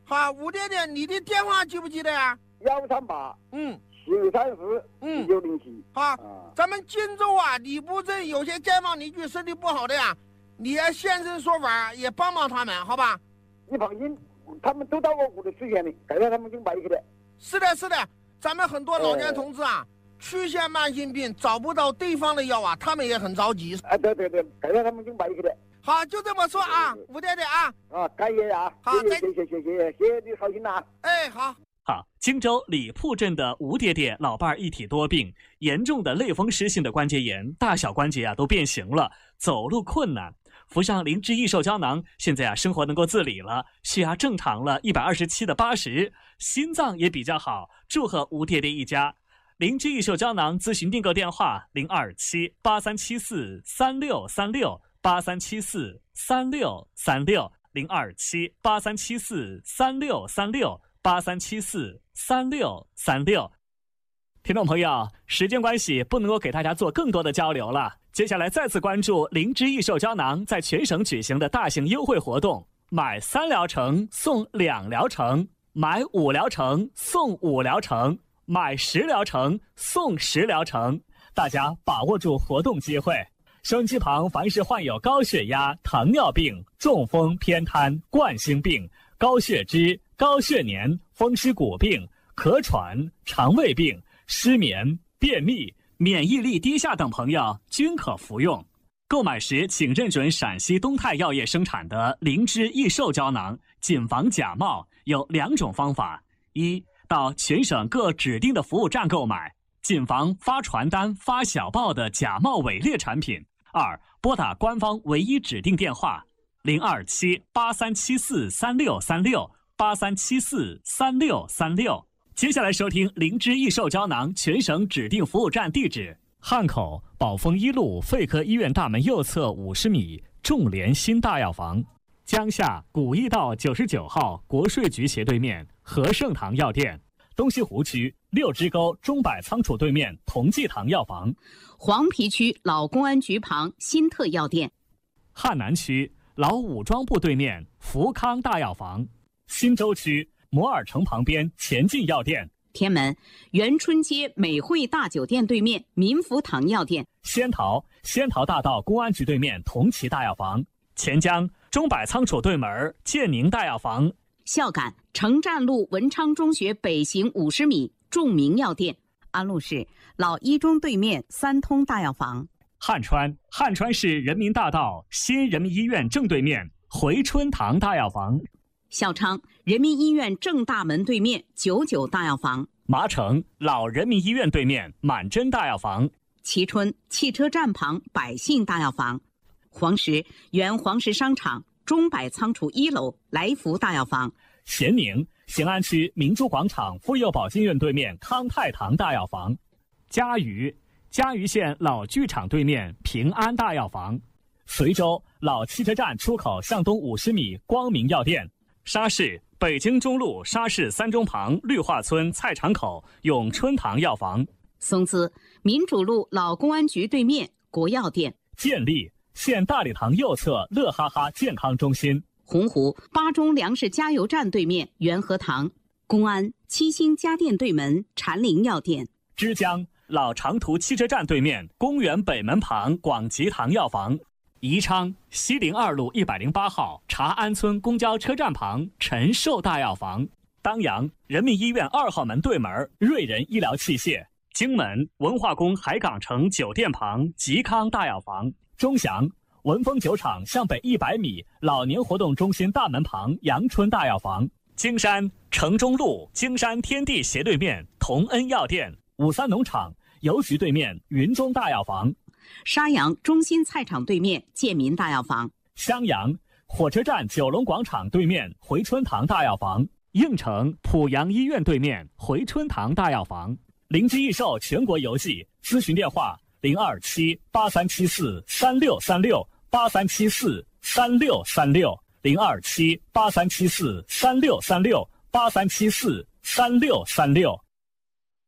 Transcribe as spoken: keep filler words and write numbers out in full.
好，吴爹爹，你的电话记不记得呀？ 幺三八， 嗯， 七三四， 嗯， 九零七。 好，啊，咱们荆州啊，李埠镇有些街坊邻居身体不好的呀，你要现身说法，也帮帮他们，好吧？ 你放心，他们都到我屋里出现的，该让他们就买去的。 是的，是的，咱们很多老年同志啊，呃、出现慢性病找不到对方的药啊，他们也很着急。 啊，对对对，该让他们就买去的。 好，就这么说啊，吴爹爹啊。 啊，感谢啊， 好， 谢谢谢谢谢谢谢谢你好心呐。 哎，好。 好，荆州李铺镇的吴爹爹老伴儿一体多病，严重的类风湿性的关节炎，大小关节啊都变形了，走路困难。服上灵芝益寿胶囊，现在啊生活能够自理了，血压正常了，一百二十七的八十，心脏也比较好。祝贺吴爹爹一家。灵芝益寿胶囊咨询订购电话：零二七八三七四三六三六八三七四三六三六零二七八三七四三六三六八三七四三六三六。听众朋友，时间关系不能够给大家做更多的交流了。接下来再次关注灵芝益寿胶囊在全省举行的大型优惠活动，买三疗程送两疗程，买五疗程送五疗程，买十疗程送十疗程，大家把握住活动机会。收音机旁凡是患有高血压、糖尿病、中风、偏瘫、冠心病、高血脂、高血粘、风湿骨病、咳喘、肠胃病、失眠、便秘、免疫力低下等朋友均可服用。购买时请认准陕西东泰药业生产的灵芝益寿胶囊，谨防假冒。有两种方法：一，到全省各指定的服务站购买，谨防发传单、发小报的假冒伪劣产品；二，拨打官方唯一指定电话零二七八三七四三六三六八三七四三六三六。接下来收听灵芝益寿胶囊全省指定服务站地址：汉口宝丰一路肺科医院大门右侧五十米众联新大药房，江夏古驿道九十九号国税局斜对面和盛堂药店，东西湖区六支沟中百仓储对面同济堂药房， 黄陂区老公安局旁新特药店， 汉南区老武装部对面福康大药房，新洲区摩尔城旁边前进药店， 天门元春街美汇大酒店对面民福堂药店， 仙桃仙桃大道公安局对面同齐大药房，钱江中百仓储对门建宁大药房， 孝感城站路文昌中学北行五十米众明药店，安陆市老一中对面三通大药房， 汉川汉川市人民大道新人民医院正对面回春堂大药房， 孝昌人民医院正大门对面九九大药房， 麻城老人民医院对面满珍大药房， 蕲春汽车站旁百信大药房，黄石原黄石商场中百仓储一楼来福大药房， 咸宁咸安区明珠广场妇幼保健院对面康泰堂大药房，嘉鱼嘉鱼县老剧场对面平安大药房，随州老汽车站出口向东五十米光明药店，沙市北京中路沙市三中旁绿化村菜场口永春堂药房， 松滋民主路老公安局对面国药店， 建立县大礼堂右侧乐哈哈健康中心， 洪湖巴中粮食加油站对面元和堂，公安七星家电对门禅林药店， 枝江老长途汽车站对面公园北门旁广吉堂药房，宜昌西陵二路一百零八号茶安村公交车站旁陈寿大药房，当阳人民医院二号门对门瑞仁医疗器械，荆门文化宫海港城酒店旁吉康大药房，钟祥文峰酒厂向北一百米老年活动中心大门旁阳春大药房，京山城中路京山天地斜对面同恩药店，五三农场邮局对面云中大药房， 沙阳中心菜场对面建民大药房， 襄阳火车站九龙广场对面回春堂大药房，应城濮阳医院对面回春堂大药房，灵芝益寿全国邮寄咨询电话零二七八三七四三六三六八三七四三六三六零二七八三七四三六三六八三七四三六三六。